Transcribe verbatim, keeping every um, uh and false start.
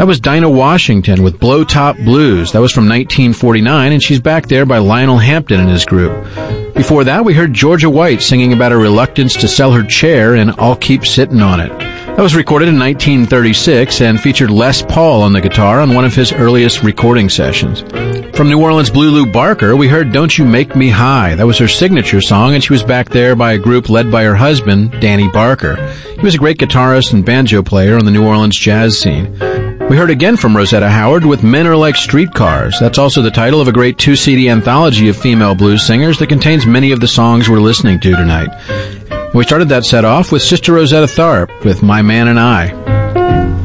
That was Dinah Washington with Blow Top Blues. That was from nineteen forty-nine, and She's Back There by Lionel Hampton and his group. Before that, we heard Georgia White singing about her reluctance to sell her chair in I'll Keep Sittin' on It. That was recorded in nineteen thirty-six and featured Les Paul on the guitar on one of his earliest recording sessions. From New Orleans' Blue Lou Barker, we heard Don't You Make Me High. That was her signature song, and she was back there by a group led by her husband, Danny Barker. He was a great guitarist and banjo player on the New Orleans jazz scene. We heard again from Rosetta Howard with Men Are Like Streetcars. That's also the title of a great two-C D anthology of female blues singers that contains many of the songs we're listening to tonight. We started that set off with Sister Rosetta Tharpe with My Man and I.